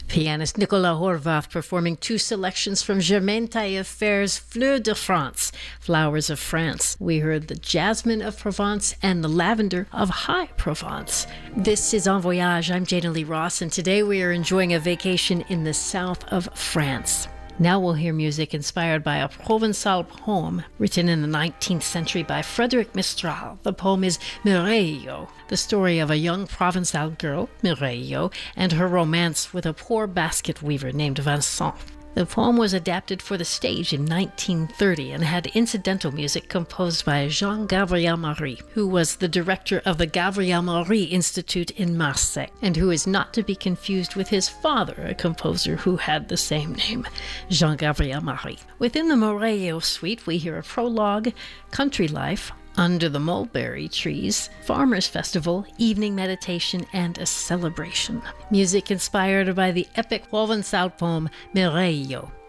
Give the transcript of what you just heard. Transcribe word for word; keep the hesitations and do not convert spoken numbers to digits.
Pianist Nicolas Horvath performing two selections from Germaine Taillefer's Fleurs de France, Flowers of France. We heard the Jasmine of Provence and the Lavender of High Provence. This is En Voyage. I'm Jana Lee Ross, and today we are enjoying a vacation in the south of France. Now we'll hear music inspired by a Provençal poem written in the nineteenth century by Frédéric Mistral. The poem is Mireille, the story of a young Provençal girl, Mireille, and her romance with a poor basket weaver named Vincent. The poem was adapted for the stage in nineteen thirty and had incidental music composed by Jean-Gabriel Marie, who was the director of the Gabriel Marie Institute in Marseille, and who is not to be confused with his father, a composer who had the same name, Jean-Gabriel Marie. Within the Mireille suite, we hear a prologue, Country Life, Under the Mulberry Trees, Farmers' Festival, Evening Meditation, and a Celebration. Music inspired by the epic Provençal poem Mireille.